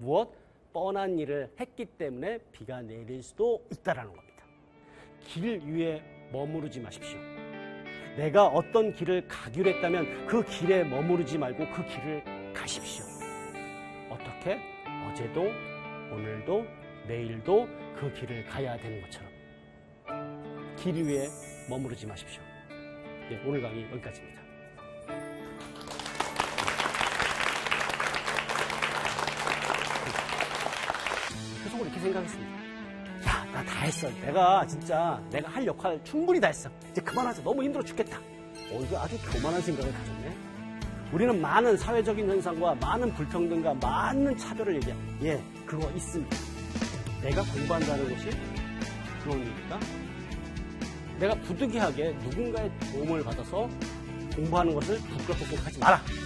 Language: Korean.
무엇? 뻔한 일을 했기 때문에 비가 내릴 수도 있다라는 겁니다. 길 위에 머무르지 마십시오. 내가 어떤 길을 가기로 했다면 그 길에 머무르지 말고 그 길을 가십시오. 어떻게? 어제도 오늘도 내일도 그 길을 가야 되는 것처럼 길 위에 머무르지 마십시오. 네, 오늘 강의 여기까지입니다. 계속 이렇게 생각했습니다. 야, 나 다 했어. 내가 할 역할 충분히 다 했어. 이제 그만하자. 너무 힘들어 죽겠다. 이거 아주 교만한 생각을 가졌네. 우리는 많은 사회적인 현상과 많은 불평등과 많은 차별을 얘기합니다. 예, 그거 있습니다. 내가 공부한다는 것이 그런 일일까? 내가 부득이하게 누군가의 도움을 받아서 공부하는 것을 부끄럽게 생각하지 마라.